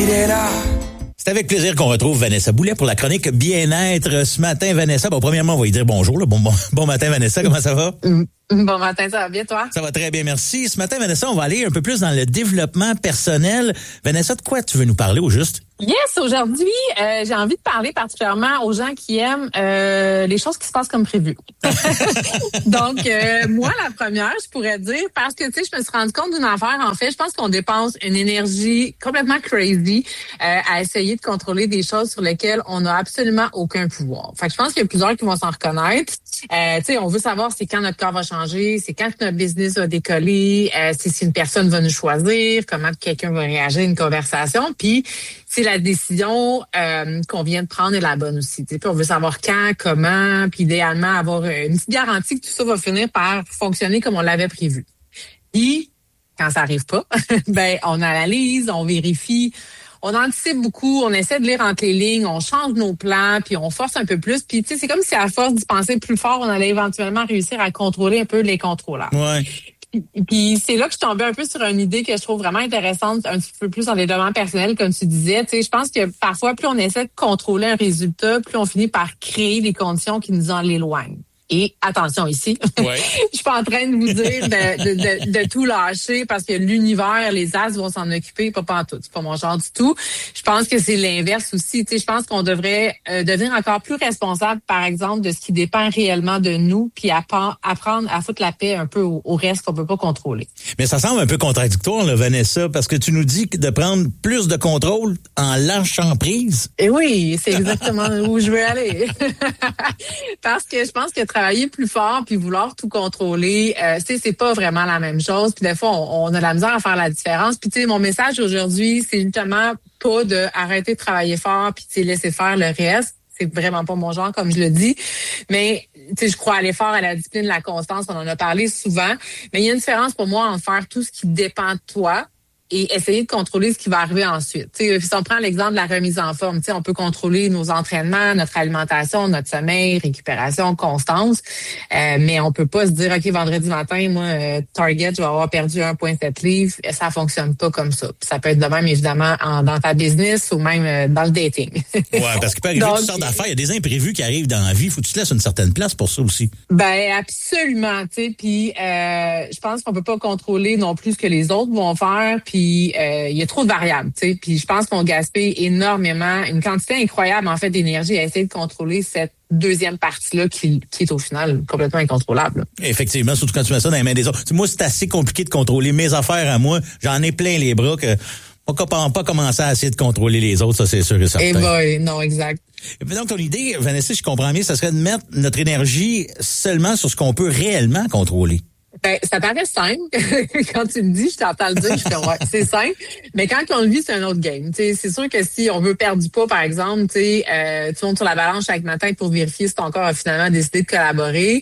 C'est avec plaisir qu'on retrouve Vanessa Boulet pour la chronique Bien-être ce matin. Vanessa, premièrement, on va lui dire bonjour. Là. Bon matin, Vanessa, comment ça va? Bon matin, ça va bien, toi? Ça va très bien, merci. Ce matin, Vanessa, on va aller un peu plus dans le développement personnel. Vanessa, de quoi tu veux nous parler au juste? Yes, aujourd'hui, j'ai envie de parler particulièrement aux gens qui aiment les choses qui se passent comme prévu. Donc, moi, la première, je pourrais dire, parce que, tu sais, je me suis rendu compte d'une affaire, en fait, je pense qu'on dépense une énergie complètement crazy à essayer de contrôler des choses sur lesquelles on n'a absolument aucun pouvoir. Fait que je pense qu'il y a plusieurs qui vont s'en reconnaître. Tu sais, on veut savoir c'est quand notre corps va changer, c'est quand notre business va décoller, c'est si une personne va nous choisir, comment quelqu'un va réagir à une conversation, puis si la décision qu'on vient de prendre est la bonne aussi. Puis on veut savoir quand, comment, puis idéalement avoir une petite garantie que tout ça va finir par fonctionner comme on l'avait prévu. Puis, quand ça arrive pas, on analyse, on vérifie, on anticipe beaucoup, on essaie de lire entre les lignes, on change nos plans, puis on force un peu plus. Puis, tu sais, c'est comme si à force d'y penser plus fort, on allait éventuellement réussir à contrôler un peu les contrôleurs. Ouais. Puis c'est là que je suis tombée un peu sur une idée que je trouve vraiment intéressante, un petit peu plus en développement personnel, comme tu disais. Tu sais, je pense que parfois, plus on essaie de contrôler un résultat, plus on finit par créer des conditions qui nous en l'éloignent. Et attention ici, ouais. Je suis pas en train de vous dire de tout lâcher parce que l'univers, les as vont s'en occuper, pas pantoute. C'est pas mon genre du tout. Je pense que c'est l'inverse aussi. Tu sais, je pense qu'on devrait devenir encore plus responsable, par exemple, de ce qui dépend réellement de nous, puis apprendre à foutre la paix un peu au reste qu'on peut pas contrôler. Mais ça semble un peu contradictoire, là, Vanessa, parce que tu nous dis de prendre plus de contrôle en lâchant prise. Et oui, c'est exactement où je veux aller. Parce que je pense que travailler plus fort puis vouloir tout contrôler, c'est pas vraiment la même chose. Puis des fois, on a de la misère à faire la différence. Puis tu sais, mon message aujourd'hui, c'est justement pas de arrêter de travailler fort puis tu sais laisser faire le reste. C'est vraiment pas mon genre, comme je le dis. Mais tu sais, je crois à l'effort, à la discipline, la constance. On en a parlé souvent. Mais il y a une différence pour moi en faire tout ce qui dépend de toi et essayer de contrôler ce qui va arriver ensuite. Tu sais, si on prend l'exemple de la remise en forme, tu sais, on peut contrôler nos entraînements, notre alimentation, notre sommeil, récupération, constance, mais on peut pas se dire, OK, vendredi matin, moi, Target, je vais avoir perdu 1,7 livres. Ça fonctionne pas comme ça. Puis ça peut être de même, évidemment, dans ta business ou même dans le dating. Ouais, parce qu'il peut arriver toutes sortes d'affaires. Il y a des imprévus qui arrivent dans la vie. Faut que tu te laisses une certaine place pour ça aussi. Absolument, tu sais. Puis je pense qu'on peut pas contrôler non plus ce que les autres vont faire. Puis il y a trop de variables, tu sais. Puis je pense qu'on gaspille énormément, une quantité incroyable en fait d'énergie à essayer de contrôler cette deuxième partie-là qui est au final complètement incontrôlable. Effectivement, surtout quand tu mets ça dans les mains des autres. Moi, c'est assez compliqué de contrôler mes affaires à moi. J'en ai plein les bras que on ne pas commencer à essayer de contrôler les autres, ça c'est sûr et certain. Non, exact. Et puis donc ton idée, Vanessa, si je comprends bien, ça serait de mettre notre énergie seulement sur ce qu'on peut réellement contrôler. Ça paraît simple. Quand tu me dis, je t'entends le dire, je fais ouais, c'est simple. Mais quand on le vit, c'est un autre game. T'sais, c'est sûr que si on veut perdre du poids, par exemple, tu montes sur la balance chaque matin pour vérifier si ton corps a finalement décidé de collaborer.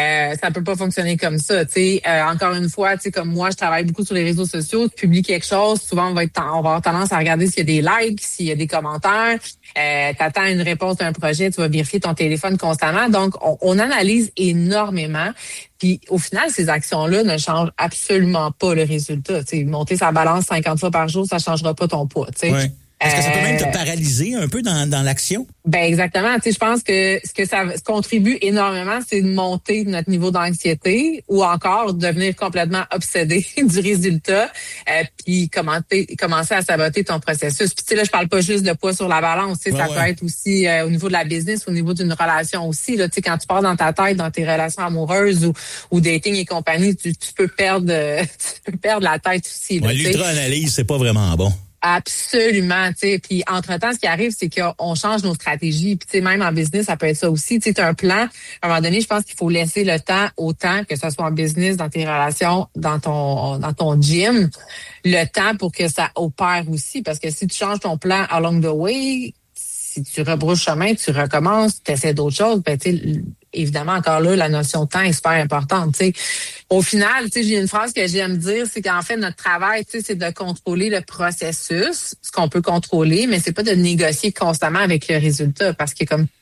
Ça peut pas fonctionner comme ça. Encore une fois, comme moi, je travaille beaucoup sur les réseaux sociaux. Tu publies quelque chose, souvent on va avoir tendance à regarder s'il y a des likes, s'il y a des commentaires. T'attends une réponse d'un projet, tu vas vérifier ton téléphone constamment. Donc, on analyse énormément. Puis au final, ces actions-là ne changent absolument pas le résultat. T'sais, monter sa balance 50 fois par jour, ça changera pas ton poids. Ouais. Est-ce que ça peut même te paralyser un peu dans l'action? Exactement. Tu sais, je pense que ce que ça contribue énormément, c'est de monter notre niveau d'anxiété ou encore devenir complètement obsédé du résultat, puis commencer à saboter ton processus. Puis tu sais, là, je parle pas juste de poids sur la balance. Tu sais, ça peut être aussi au niveau de la business, au niveau d'une relation aussi. Là, tu sais, quand tu pars dans ta tête, dans tes relations amoureuses ou dating et compagnie, tu peux perdre la tête aussi. Là, l'ultra-analyse, c'est pas vraiment bon. Absolument, tu sais. Puis entre-temps, ce qui arrive, c'est qu'on change nos stratégies. Puis tu sais, même en business, ça peut être ça aussi. Tu sais, t'as un plan. À un moment donné, je pense qu'il faut laisser le temps au temps, que ce soit en business, dans tes relations, dans ton gym, le temps pour que ça opère aussi. Parce que si tu changes ton plan along the way, si tu rebrousses chemin, tu recommences, tu essaies d'autres choses, tu sais, évidemment, encore là, la notion de temps est super importante. Tu sais. Au final, tu sais, j'ai une phrase que j'aime dire, c'est qu'en fait, notre travail, tu sais, c'est de contrôler le processus, ce qu'on peut contrôler, mais c'est pas de négocier constamment avec le résultat, parce que comme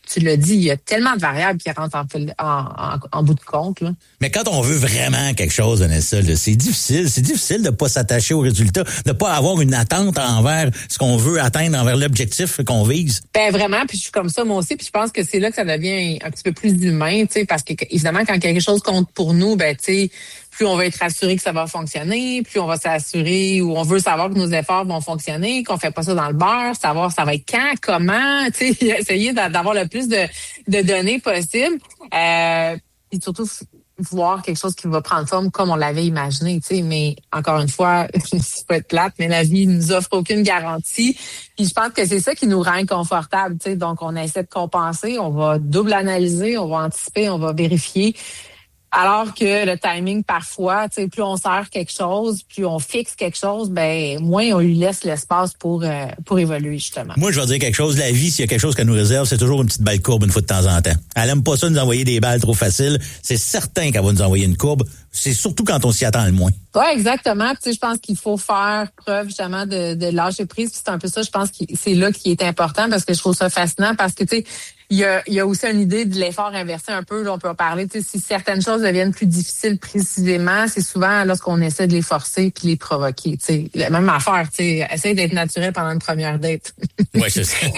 tu l'as dit, il y a tellement de variables qui rentrent en bout de compte, là. Mais quand on veut vraiment quelque chose, Vanessa, là, c'est difficile de pas s'attacher au résultat, de pas avoir une attente envers ce qu'on veut atteindre, envers l'objectif qu'on vise. Ben vraiment, puis je suis comme ça moi aussi, puis je pense que c'est là que ça devient un petit peu plus humain, tu sais, parce que évidemment quand quelque chose compte pour nous, ben tu sais, plus on va être assuré que ça va fonctionner, plus on va s'assurer ou on veut savoir que nos efforts vont fonctionner, qu'on fait pas ça dans le beurre, savoir ça va être quand, comment, tu sais, essayer d'avoir le plus de données possible, et surtout voir quelque chose qui va prendre forme comme on l'avait imaginé, tu sais, mais encore une fois, c'est pas être plate, mais la vie nous offre aucune garantie. Puis je pense que c'est ça qui nous rend inconfortables, tu sais, donc on essaie de compenser, on va double analyser, on va anticiper, on va vérifier. Alors que le timing, parfois, tu sais, plus on sert quelque chose, plus on fixe quelque chose, ben moins on lui laisse l'espace pour évoluer, justement. Moi, je vais dire quelque chose. La vie, s'il y a quelque chose qu'elle nous réserve, c'est toujours une petite balle courbe une fois de temps en temps. Elle aime pas ça nous envoyer des balles trop faciles. C'est certain qu'elle va nous envoyer une courbe. C'est surtout quand on s'y attend le moins. Ouais, exactement. Tu sais, je pense qu'il faut faire preuve justement de lâcher prise. Puis c'est un peu ça, je pense que c'est là qui est important parce que je trouve ça fascinant parce que tu sais, il y a aussi une idée de l'effort inversé un peu. Là, on peut en parler. Tu sais, si certaines choses deviennent plus difficiles précisément, c'est souvent lorsqu'on essaie de les forcer puis les provoquer. Tu sais, la même affaire. Tu sais, essaye d'être naturel pendant une première date. Ouais, c'est ça.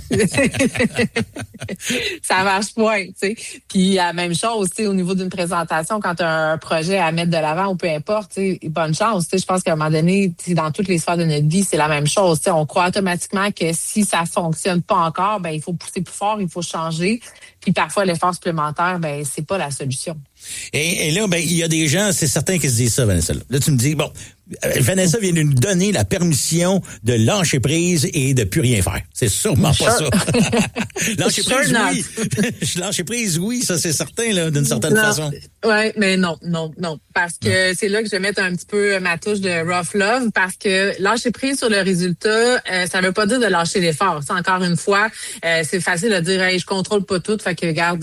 Ça marche pas. Tu sais. Puis la même chose, tu sais, au niveau d'une présentation, quand tu as un projet à mettre de l'avant ou peu importe, tu sais, bonne chance. Tu sais, je pense qu'à un moment donné, tu sais, dans toutes les sphères de notre vie, c'est la même chose. Tu sais, on croit automatiquement que si ça fonctionne pas encore, ben il faut pousser plus fort, il faut changer. Puis parfois, l'effort supplémentaire, ben c'est pas la solution. Et là, ben il y a des gens, c'est certain qui se disent ça, Vanessa. Là, tu me dis, bon, Vanessa vient de nous donner la permission de lâcher prise et de plus rien faire. C'est sûrement pas ça. Lâcher prise, oui. Lâcher prise, oui, ça c'est certain, là, d'une certaine façon. Ouais, mais non. Parce que c'est là que je vais mettre un petit peu ma touche de rough love, parce que lâcher prise sur le résultat, ça veut pas dire de lâcher l'effort. Ça, encore une fois, c'est facile de dire, hey, je contrôle pas tout, fait que regarde,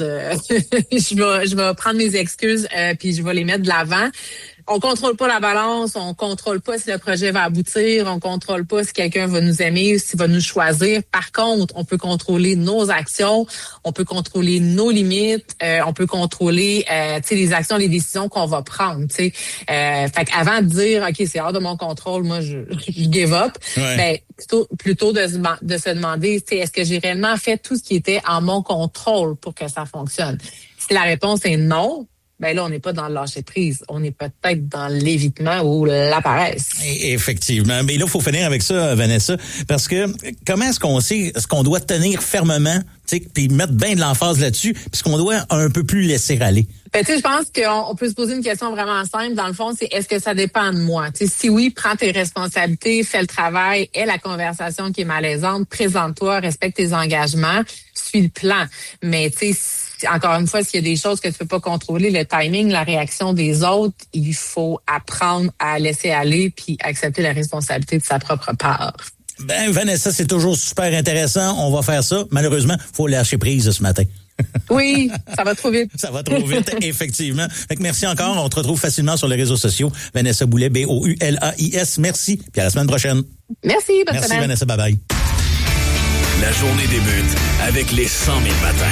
je vais prendre mes excuses, puis je vais les mettre de l'avant. On contrôle pas la balance, on contrôle pas si le projet va aboutir, on contrôle pas si quelqu'un va nous aimer, s'il va nous choisir. Par contre, on peut contrôler nos actions, on peut contrôler nos limites, on peut contrôler les actions, les décisions qu'on va prendre, tu sais. Fait qu'avant de dire OK, c'est hors de mon contrôle, moi je give up, ben plutôt de se demander, tu sais, est-ce que j'ai réellement fait tout ce qui était en mon contrôle pour que ça fonctionne? Si la réponse est non, ben là, on n'est pas dans le lâcher-prise. On est peut-être dans l'évitement ou la paresse. Effectivement. Mais là, il faut finir avec ça, Vanessa, parce que comment est-ce qu'on sait ce qu'on doit tenir fermement, tu sais, puis mettre bien de l'emphase là-dessus, puis ce qu'on doit un peu plus laisser aller? Ben, tu sais, je pense qu'on peut se poser une question vraiment simple. Dans le fond, c'est est-ce que ça dépend de moi? Tu sais, si oui, prends tes responsabilités, fais le travail, aie la conversation qui est malaisante, présente-toi, respecte tes engagements, suis le plan. Mais tu sais, encore une fois, s'il y a des choses que tu peux pas contrôler, le timing, la réaction des autres, il faut apprendre à laisser aller puis accepter la responsabilité de sa propre part. Ben, Vanessa, c'est toujours super intéressant. On va faire ça. Malheureusement, faut lâcher prise ce matin. Oui, ça va trop vite. Ça va trop vite, effectivement. Fait que merci encore. On te retrouve facilement sur les réseaux sociaux. Vanessa Boulais, Boulais. Merci. Puis à la semaine prochaine. Merci, bonne semaine. Merci, Vanessa. Bye-bye. La journée débute avec les 100 000 matins.